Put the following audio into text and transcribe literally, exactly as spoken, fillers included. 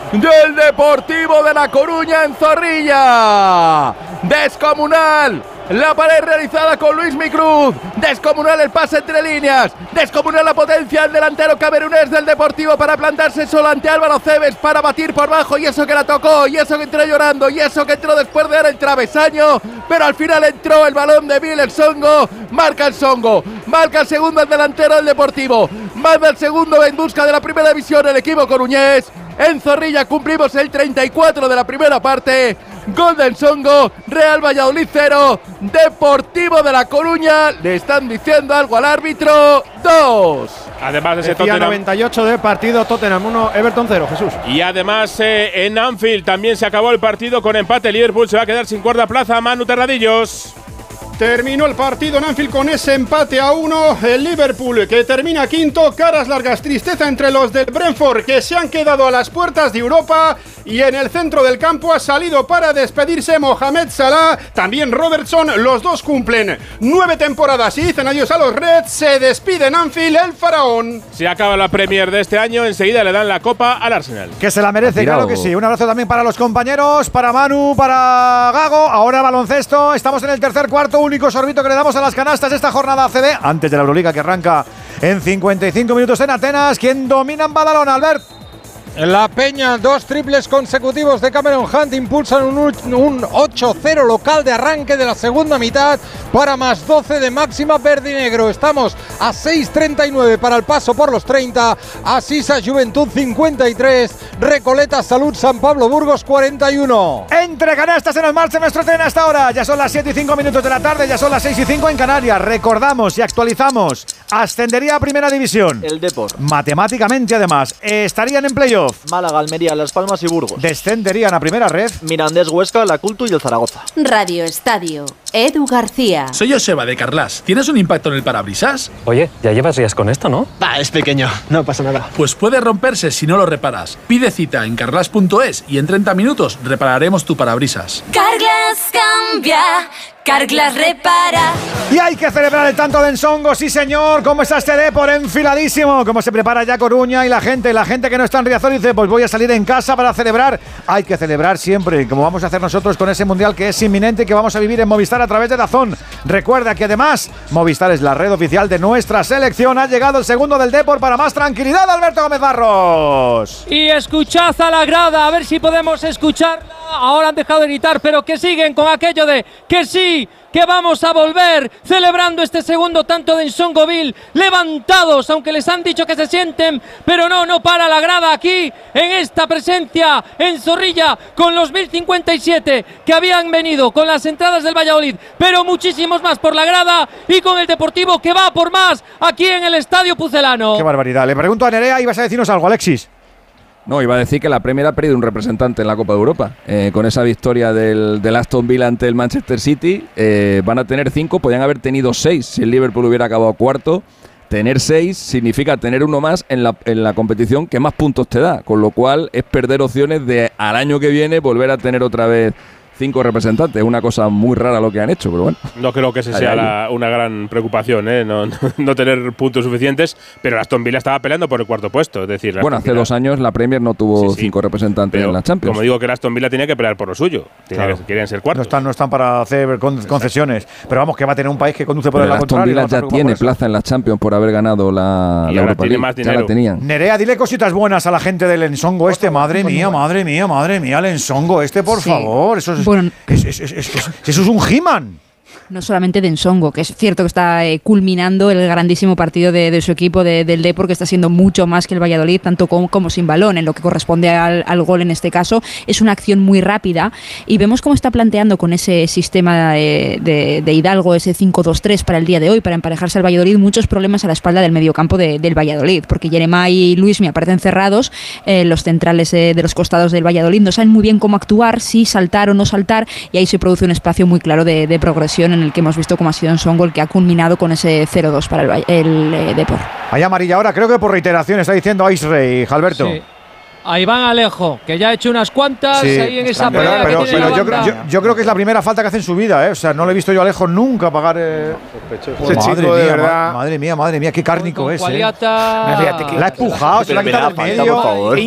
del Deportivo de La Coruña en Zorrilla. Descomunal la pared realizada con Luismi Cruz. Descomunal el pase entre líneas. Descomunal la potencia del delantero camerunés del Deportivo para plantarse solo ante Álvaro Cebes, para batir por bajo. Y eso que la tocó, y eso que entró llorando, y eso que entró después de dar el travesaño. Pero al final entró el balón de Miller Songo. Marca el Songo. Marca el segundo el delantero del Deportivo. Manda el segundo en busca de la primera división el equipo coruñés. En Zorrilla cumplimos el treinta y cuatro de la primera parte. Gol del Songo, Real Valladolid cero, Deportivo de La Coruña. Le están diciendo algo al árbitro, dos. Además de ese Decía Tottenham noventa y ocho de partido, Tottenham uno, Everton cero, Jesús. Y además eh, en Anfield también se acabó el partido con empate. Liverpool se va a quedar sin cuarta plaza. Manu Terradillos. Terminó el partido en Anfield con ese empate a uno. El Liverpool, que termina quinto, caras largas, tristeza entre los del Brentford, que se han quedado a las puertas de Europa. Y en el centro del campo ha salido para despedirse Mohamed Salah, también Robertson. Los dos cumplen nueve temporadas y dicen adiós a los Reds. Se despide en Anfield el faraón. Se acaba la Premier de este año. Enseguida le dan la copa al Arsenal. Que se la merece, claro que sí. Un abrazo también para los compañeros, para Manu, para Gago. Ahora baloncesto. Estamos en el tercer cuarto. Único sorbito que le damos a las canastas de esta jornada A C B. Antes de la Euroliga que arranca en cincuenta y cinco minutos en Atenas. ¿Quién domina en Badalona, Albert? La Peña, dos triples consecutivos de Cameron Hunt impulsan un, un ocho cero local de arranque de la segunda mitad para más doce de máxima verde y negro. Estamos a seis treinta y nueve para el paso por los treinta. Asisa Juventud cincuenta y tres. Recoleta Salud San Pablo Burgos cuarenta y uno. Entre canastas se nos marcha nuestro tren hasta ahora. Ya son las siete y cinco minutos de la tarde, ya son las seis y cinco en Canarias. Recordamos y actualizamos. Ascendería a Primera División. El Depor. Matemáticamente, además. Estarían en playoff. Málaga, Almería, Las Palmas y Burgos. Descenderían a Primera Red. Mirandés, Huesca, La Cultu y el Zaragoza. Radio Estadio. Edu García. Soy Joseba de Carlas. ¿Tienes un impacto en el parabrisas? Oye, ya llevas días con esto, ¿no? Va, es pequeño, no pasa nada. Pues puede romperse si no lo reparas. Pide cita en carlas punto es y en treinta minutos repararemos tu parabrisas. Carglass cambia, Carglass repara. Y hay que celebrar el tanto de Ensongo, sí señor. ¿Cómo está este Depor? Enfiladísimo. ¿Cómo se prepara ya Coruña y la gente? La gente que no está en Riazor dice, pues voy a salir en casa para celebrar. Hay que celebrar siempre, como vamos a hacer nosotros con ese Mundial que es inminente y que vamos a vivir en Movistar a través de DAZN. Recuerda que además Movistar es la red oficial de nuestra selección. Ha llegado el segundo del Depor para más tranquilidad, Alberto Gómez Barros. Y escuchad a la grada, a ver si podemos escucharla. Ahora han dejado de gritar, pero que siguen con aquello de que sí, que vamos a volver, celebrando este segundo tanto de Nsongoville, levantados, aunque les han dicho que se sienten, pero no, no para la grada aquí, en esta presencia en Zorrilla, con los mil cincuenta y siete que habían venido con las entradas del Valladolid, pero muchísimos más por la grada, y con el Deportivo que va por más aquí en el Estadio Pucelano. Qué barbaridad. Le pregunto a Nerea, ibas a decirnos algo, Alexis. No, iba a decir que la Premier ha perdido un representante en la Copa de Europa. Eh, con esa victoria del, del Aston Villa ante el Manchester City, eh, van a tener cinco, podrían haber tenido seis si el Liverpool hubiera acabado cuarto. Tener seis significa tener uno más en la, en la competición que más puntos te da, con lo cual es perder opciones de al año que viene volver a tener otra vez cinco representantes. Es una cosa muy rara lo que han hecho, pero bueno. No creo que ese sea la, una gran preocupación, ¿eh? no, no, no tener puntos suficientes, pero el Aston Villa estaba peleando por el cuarto puesto. Es decir, bueno, hace Villa, dos años la Premier no tuvo sí, sí, cinco representantes pero, en la Champions. Como digo, que el Aston Villa tenía que pelear por lo suyo. Claro. Que, querían ser cuartos. No están, no están para hacer con, concesiones. Pero vamos, que va a tener un país que conduce por pero el lado contrario. El Aston Villa ya tiene plaza en la Champions por haber ganado la, y la ahora Europa tiene League. más dinero. Ya la tenían. Nerea, dile cositas buenas a la gente del Ensongo este. Madre mía, madre mía, madre mía, el Ensongo este, por sí. favor. Eso es, bueno, es, es, es, es, es, eso es un He-Man. No solamente de Nsongo, que es cierto que está eh, culminando el grandísimo partido de, de su equipo de, del Depor, que está siendo mucho más que el Valladolid, tanto con, como sin balón, en lo que corresponde al, al gol en este caso. Es una acción muy rápida y vemos cómo está planteando con ese sistema de, de, de Hidalgo, ese cinco dos tres para el día de hoy, para emparejarse al Valladolid, muchos problemas a la espalda del mediocampo de, del Valladolid, porque Jeremá y Luismi aparecen cerrados, eh, los centrales eh, de los costados del Valladolid no saben muy bien cómo actuar, si saltar o no saltar, y ahí se produce un espacio muy claro de, de progresión en el que hemos visto cómo ha sido Nsongo el que ha culminado con ese cero dos para el, el eh, Depor. Hay amarilla ahora, creo que por reiteración, está diciendo Ice-Rey, Alberto. Sí. A Iván Alejo, que ya ha hecho unas cuantas sí, ahí en esa pero, pelea pero, que pero tiene yo, la creo, yo, yo creo que es la primera falta que hace en su vida, ¿eh? O sea, no le he visto yo a Alejo nunca pagar. Eh... Ese madre chico, de mía, verdad. Madre mía, madre mía, qué cárnico es. Eh. La ha empujado, se la ha quitado del medio.